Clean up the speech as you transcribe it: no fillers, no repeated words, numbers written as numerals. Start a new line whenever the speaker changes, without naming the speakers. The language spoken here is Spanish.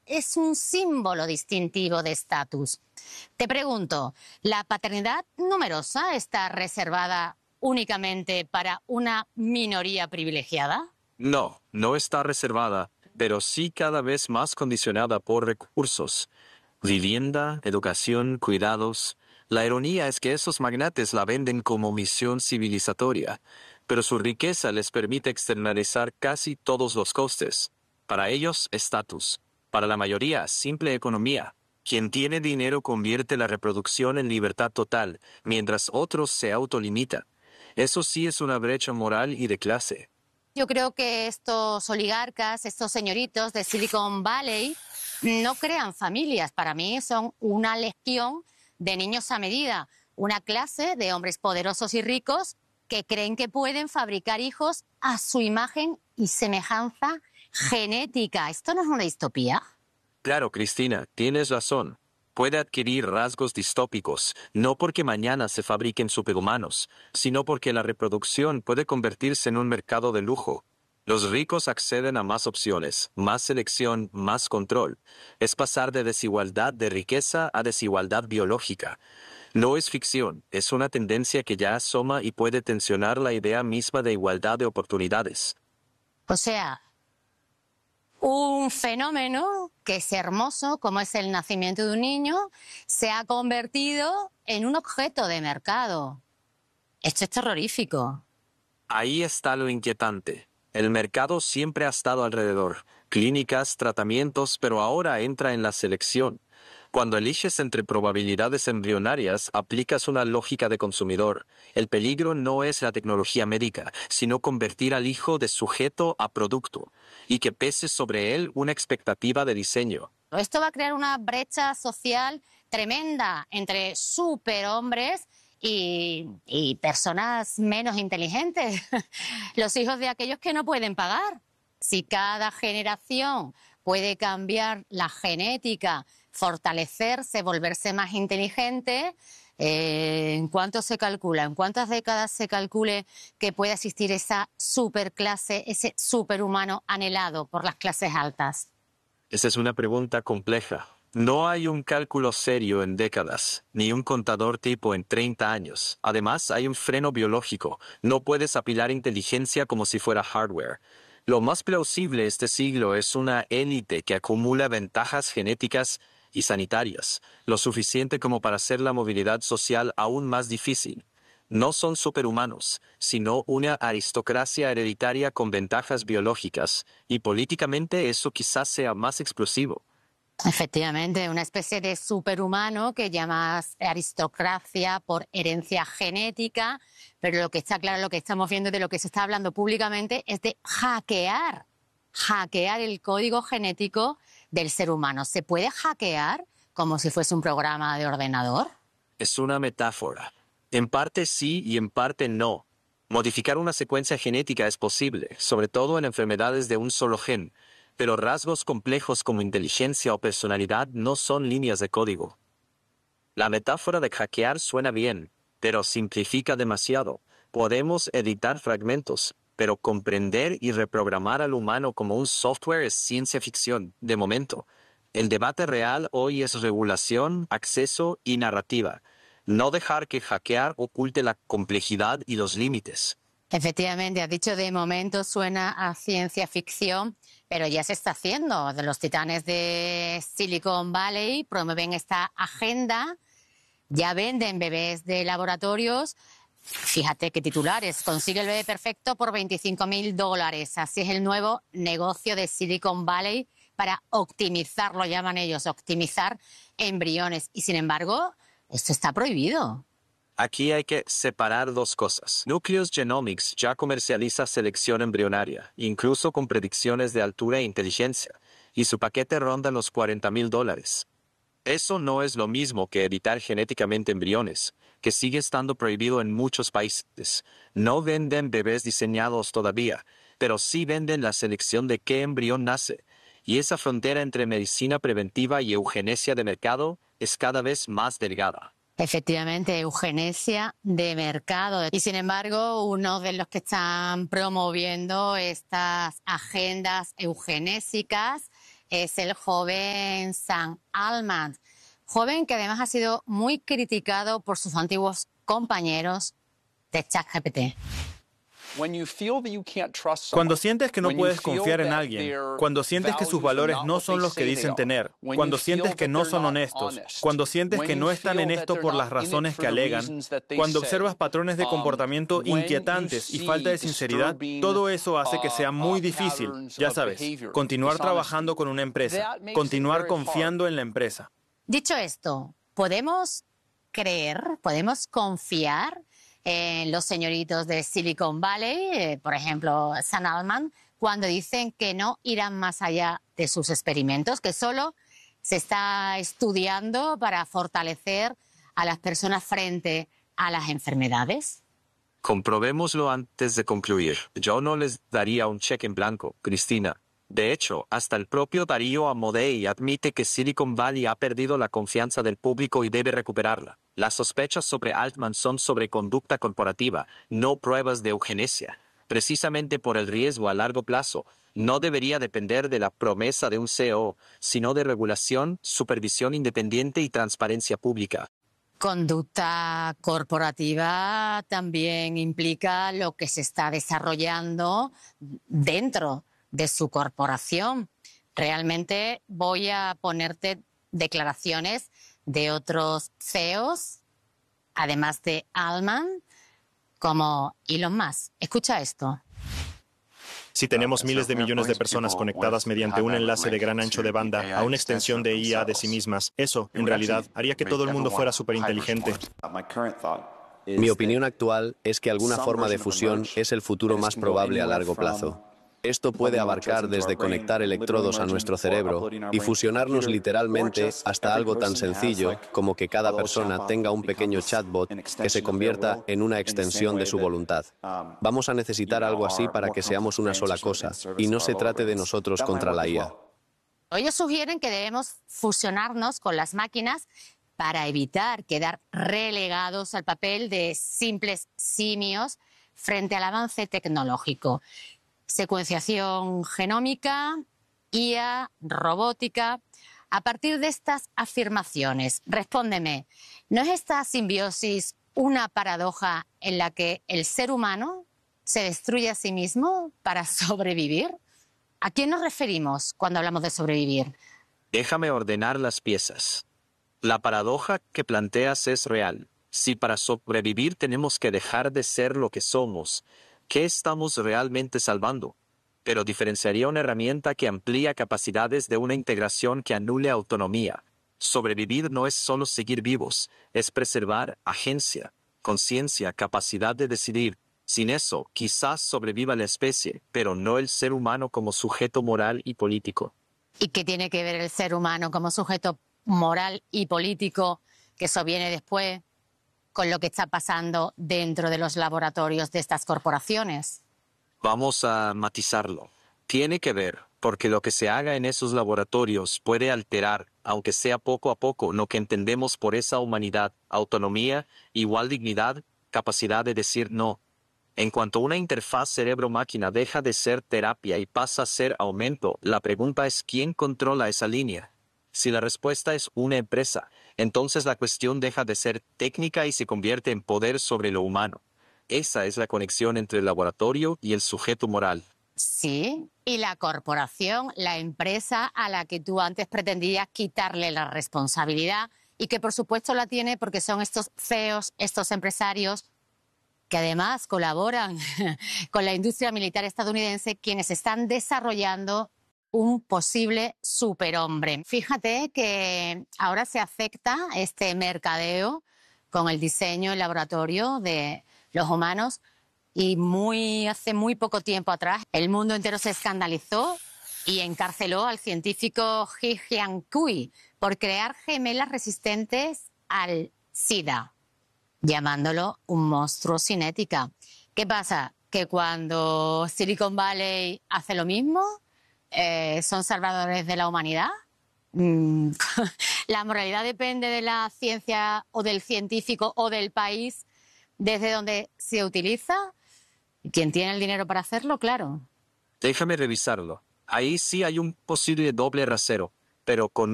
es un símbolo distintivo de estatus. Te pregunto, ¿la paternidad numerosa está reservada únicamente para una minoría privilegiada?
No, no está reservada, pero sí cada vez más condicionada por recursos. Vivienda, educación, cuidados. La ironía es que esos magnates la venden como misión civilizatoria, pero su riqueza les permite externalizar casi todos los costes. Para ellos, estatus. Para la mayoría, simple economía. Quien tiene dinero convierte la reproducción en libertad total, mientras otros se autolimitan. Eso sí es una brecha moral y de clase.
Yo creo que estos oligarcas, estos señoritos de Silicon Valley, no crean familias. Para mí son una legión de niños a medida, una clase de hombres poderosos y ricos que creen que pueden fabricar hijos a su imagen y semejanza genética. ¿Esto no es una distopía?
Claro, Cristina, tienes razón. Puede adquirir rasgos distópicos, no porque mañana se fabriquen superhumanos, sino porque la reproducción puede convertirse en un mercado de lujo. Los ricos acceden a más opciones, más selección, más control. Es pasar de desigualdad de riqueza a desigualdad biológica. No es ficción, es una tendencia que ya asoma y puede tensionar la idea misma de igualdad de oportunidades.
O sea, un fenómeno que es hermoso, como es el nacimiento de un niño, se ha convertido en un objeto de mercado. Esto es terrorífico.
Ahí está lo inquietante. El mercado siempre ha estado alrededor. Clínicas, tratamientos, pero ahora entra en la selección. Cuando eliges entre probabilidades embrionarias, aplicas una lógica de consumidor. El peligro no es la tecnología médica, sino convertir al hijo de sujeto a producto, y que pese sobre él una expectativa de diseño.
Esto va a crear una brecha social tremenda entre superhombres y personas menos inteligentes, los hijos de aquellos que no pueden pagar. Si cada generación puede cambiar la genética, fortalecerse, volverse más inteligente, ¿en cuánto se calcula? ¿En cuántas décadas se calcule que pueda existir esa superclase, ese superhumano anhelado por las clases altas?
Esa es una pregunta compleja. No hay un cálculo serio en décadas, ni un contador tipo en 30 años. Además, hay un freno biológico. No puedes apilar inteligencia como si fuera hardware. Lo más plausible este siglo es una élite que acumula ventajas genéticas y sanitarias, lo suficiente como para hacer la movilidad social aún más difícil. No son superhumanos, sino una aristocracia hereditaria con ventajas biológicas, y políticamente eso quizás sea más explosivo.
Efectivamente, una especie de superhumano que llamas aristocracia por herencia genética, pero lo que está claro, lo que estamos viendo de lo que se está hablando públicamente es de hackear el código genético del ser humano. ¿Se puede hackear como si fuese un programa de ordenador?
Es una metáfora. En parte sí y en parte no. Modificar una secuencia genética es posible, sobre todo en enfermedades de un solo gen, pero rasgos complejos como inteligencia o personalidad no son líneas de código. La metáfora de hackear suena bien, pero simplifica demasiado. Podemos editar fragmentos, pero comprender y reprogramar al humano como un software es ciencia ficción, de momento. El debate real hoy es regulación, acceso y narrativa. No dejar que hackear oculte la complejidad y los límites.
Efectivamente, has dicho de momento suena a ciencia ficción, pero ya se está haciendo. Los titanes de Silicon Valley promueven esta agenda, ya venden bebés de laboratorios. Fíjate qué titulares, consigue el bebé perfecto por $25.000. Así es el nuevo negocio de Silicon Valley para optimizar, lo llaman ellos, optimizar embriones. Y sin embargo, esto está prohibido.
Aquí hay que separar dos cosas. Nucleus Genomics ya comercializa selección embrionaria, incluso con predicciones de altura e inteligencia, y su paquete ronda los $40.000. Eso no es lo mismo que editar genéticamente embriones, que sigue estando prohibido en muchos países. No venden bebés diseñados todavía, pero sí venden la selección de qué embrión nace, y esa frontera entre medicina preventiva y eugenesia de mercado es cada vez más delgada.
Efectivamente, eugenesia de mercado. Y sin embargo, uno de los que están promoviendo estas agendas eugenésicas es el joven Sam Altman, joven que además ha sido muy criticado por sus antiguos compañeros de ChatGPT.
Cuando sientes que no puedes confiar en alguien, cuando sientes que sus valores no son los que dicen tener, cuando sientes que no son honestos, cuando sientes que no están en esto por las razones que alegan, cuando observas patrones de comportamiento inquietantes y falta de sinceridad, todo eso hace que sea muy difícil, ya sabes, continuar trabajando con una empresa, continuar confiando en la empresa.
Dicho esto, ¿podemos creer, podemos confiar en los señoritos de Silicon Valley, por ejemplo, Sam Altman, cuando dicen que no irán más allá de sus experimentos, que solo se está estudiando para fortalecer a las personas frente a las enfermedades?
Comprobémoslo antes de concluir. Yo no les daría un cheque en blanco, Cristina. De hecho, hasta el propio Darío Amodei admite que Silicon Valley ha perdido la confianza del público y debe recuperarla. Las sospechas sobre Altman son sobre conducta corporativa, no pruebas de eugenesia. Precisamente por el riesgo a largo plazo, no debería depender de la promesa de un CEO, sino de regulación, supervisión independiente y transparencia pública.
Conducta corporativa también implica lo que se está desarrollando dentro de su corporación. Realmente voy a ponerte declaraciones de otros CEOs, además de Altman, como Elon Musk. Escucha esto.
Si tenemos miles de millones de personas conectadas mediante un enlace de gran ancho de banda a una extensión de IA de sí mismas, eso, en realidad, haría que todo el mundo fuera superinteligente.
Mi opinión actual es que alguna forma de fusión es el futuro más probable a largo plazo. Esto puede abarcar desde conectar electrodos a nuestro cerebro y fusionarnos literalmente hasta algo tan sencillo como que cada persona tenga un pequeño chatbot que se convierta en una extensión de su voluntad. Vamos a necesitar algo así para que seamos una sola cosa y no se trate de nosotros contra la IA.
Ellos sugieren que debemos fusionarnos con las máquinas para evitar quedar relegados al papel de simples simios frente al avance tecnológico. Secuenciación genómica, IA, robótica. A partir de estas afirmaciones, respóndeme, ¿no es esta simbiosis una paradoja en la que el ser humano se destruye a sí mismo para sobrevivir? ¿A quién nos referimos cuando hablamos de sobrevivir?
Déjame ordenar las piezas. La paradoja que planteas es real. Si para sobrevivir tenemos que dejar de ser lo que somos, ¿qué estamos realmente salvando? Pero diferenciaría una herramienta que amplía capacidades de una integración que anule autonomía. Sobrevivir no es solo seguir vivos, es preservar agencia, conciencia, capacidad de decidir. Sin eso, quizás sobreviva la especie, pero no el ser humano como sujeto moral y político.
¿Y qué tiene que ver el ser humano como sujeto moral y político, que eso viene después, con lo que está pasando dentro de los laboratorios de estas corporaciones?
Vamos a matizarlo. Tiene que ver, porque lo que se haga en esos laboratorios puede alterar, aunque sea poco a poco, lo que entendemos por esa humanidad, autonomía, igual dignidad, capacidad de decir no. En cuanto una interfaz cerebro-máquina deja de ser terapia y pasa a ser aumento, la pregunta es ¿quién controla esa línea? Si la respuesta es una empresa, entonces la cuestión deja de ser técnica y se convierte en poder sobre lo humano. Esa es la conexión entre el laboratorio y el sujeto moral.
Sí, y la corporación, la empresa a la que tú antes pretendías quitarle la responsabilidad y que por supuesto la tiene porque son estos CEOs, estos empresarios que además colaboran con la industria militar estadounidense, quienes están desarrollando un posible superhombre. Fíjate que ahora se afecta este mercadeo con el diseño en laboratorio de los humanos y hace muy poco tiempo atrás el mundo entero se escandalizó y encarceló al científico He Jiankui por crear gemelas resistentes al SIDA, llamándolo un monstruo sin ética. ¿Qué pasa? Que cuando Silicon Valley hace lo mismo, ¿son salvadores de la humanidad? ¿La moralidad depende de la ciencia o del científico o del país desde donde se utiliza? ¿Quién tiene el dinero para hacerlo? Claro.
Déjame revisarlo. Ahí sí hay un posible doble rasero, pero con